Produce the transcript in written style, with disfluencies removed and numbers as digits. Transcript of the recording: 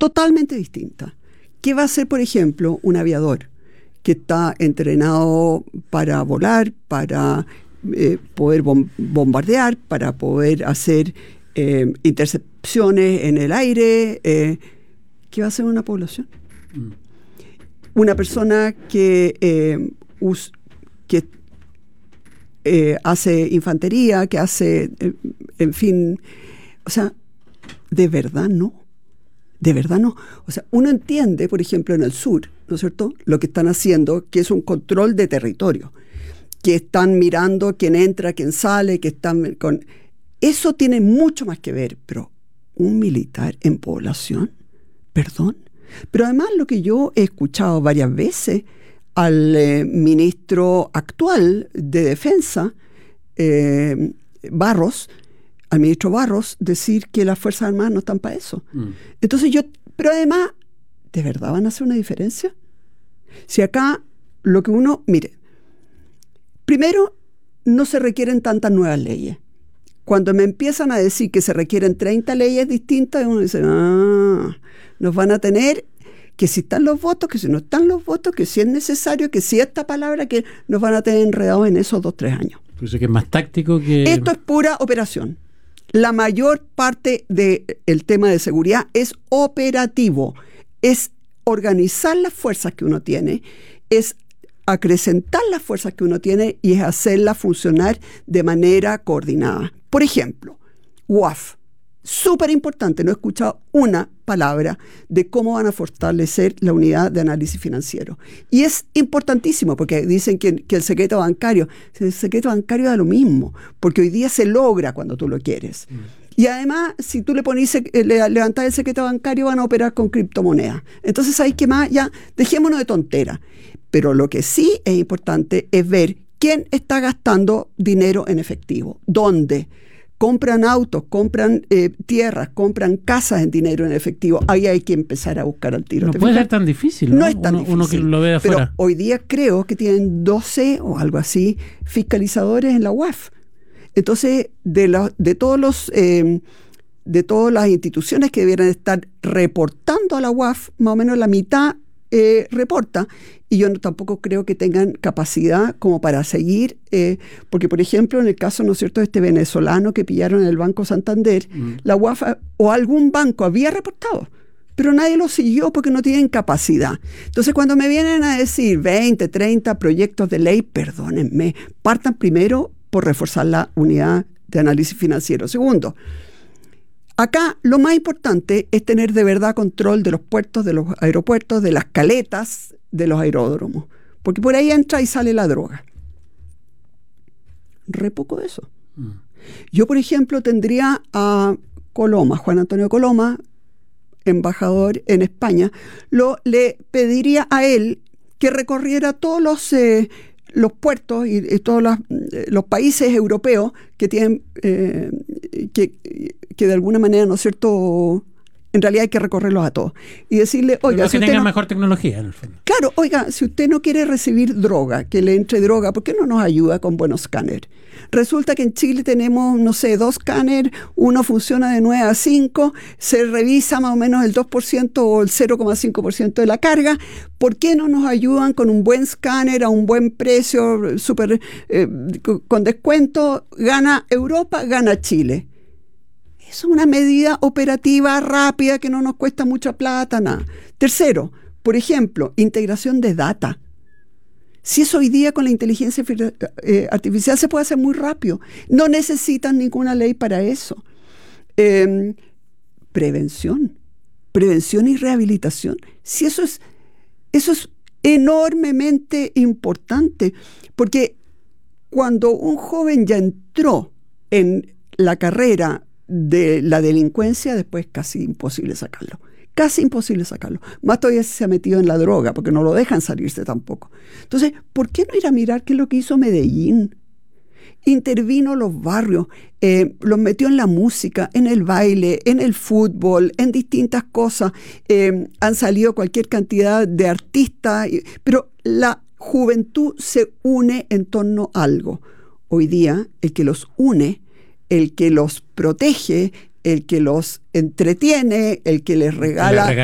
totalmente distinta. ¿Qué va a hacer, por ejemplo, un aviador que está entrenado para volar, para poder bombardear, para poder hacer intercepciones en el aire? ¿Qué va a hacer una población? Una persona que hace infantería, que hace, en fin, o sea, de verdad no. De verdad no. O sea, uno entiende, por ejemplo, en el sur, ¿no es cierto?, lo que están haciendo, que es un control de territorio, que están mirando quién entra, quién sale, que están con... Eso tiene mucho más que ver, pero un militar en población, perdón. Pero además lo que yo he escuchado varias veces al ministro actual de Defensa, al ministro Barros, decir que las Fuerzas Armadas no están para eso. Entonces pero además, ¿de verdad van a hacer una diferencia? Si acá lo que mire, primero, no se requieren tantas nuevas leyes. Cuando me empiezan a decir que se requieren 30 leyes distintas, uno dice, nos van a tener que si están los votos, que si no están los votos, que si es necesario, que si esta palabra, que nos van a tener enredados en esos 2-3 años. Por eso que es más táctico que... Esto es pura operación. La mayor parte del tema de seguridad es operativo, es organizar las fuerzas que uno tiene, es acrecentar las fuerzas que uno tiene y es hacerlas funcionar de manera coordinada. Por ejemplo, UAF, súper importante, no he escuchado una palabra de cómo van a fortalecer la unidad de análisis financiero. Y es importantísimo porque dicen que el secreto bancario da lo mismo, porque hoy día se logra cuando tú lo quieres. Y además, si tú levantás el secreto bancario, van a operar con criptomonedas. Entonces, ¿sabes qué más? Ya, dejémonos de tontera. Pero lo que sí es importante es ver quién está gastando dinero en efectivo, dónde. Compran autos, compran tierras, compran casas en dinero en efectivo. Ahí hay que empezar a buscar al tiro. No puede ser tan difícil, ¿no? No es tan difícil. Uno que lo ve de afuera. Pero hoy día creo que tienen 12 o algo así fiscalizadores en la UAF. Entonces, de todas las instituciones que debieran estar reportando a la UAF, más o menos la mitad reporta, y yo tampoco creo que tengan capacidad como para seguir, porque por ejemplo en el caso, ¿no es cierto?, de este venezolano que pillaron en el Banco Santander, la UAF o algún banco había reportado, pero nadie lo siguió porque no tienen capacidad. Entonces cuando me vienen a decir 20, 30 proyectos de ley, perdónenme, partan primero por reforzar la unidad de análisis financiero. Segundo, acá lo más importante es tener de verdad control de los puertos, de los aeropuertos, de las caletas, de los aeródromos, porque por ahí entra y sale la droga. Re poco de eso. Yo, por ejemplo, tendría a Coloma, Juan Antonio Coloma, embajador en España, le pediría a él que recorriera todos los puertos y todos los países europeos que tienen que de alguna manera, ¿no es cierto?, en realidad hay que recorrerlos a todos y decirle, oiga, si que tengan mejor tecnología en el fondo. Claro, oiga, si usted no quiere recibir droga, que le entre droga, ¿por qué no nos ayuda con buenos escáneres? Resulta que en Chile tenemos, no sé, 2 escáneres, uno funciona de 9 a 5, se revisa más o menos el 2% o el 0,5% de la carga. ¿Por qué no nos ayudan con un buen escáner a un buen precio, súper con descuento? Gana Europa, gana Chile. Es una medida operativa rápida que no nos cuesta mucha plata, nada. Tercero, por ejemplo, integración de data. Si eso hoy día con la inteligencia artificial se puede hacer muy rápido. No necesitan ninguna ley para eso. Prevención y rehabilitación. Si eso es enormemente importante, porque cuando un joven ya entró en la carrera de la delincuencia, después casi imposible sacarlo. Más todavía si se ha metido en la droga, porque no lo dejan salirse tampoco. Entonces, ¿por qué no ir a mirar qué es lo que hizo Medellín? Intervino los barrios, los metió en la música, en el baile, en el fútbol, en distintas cosas. Han salido cualquier cantidad de artistas, pero la juventud se une en torno a algo. Hoy día, el que los une, el que los protege, el que los entretiene, el que les regala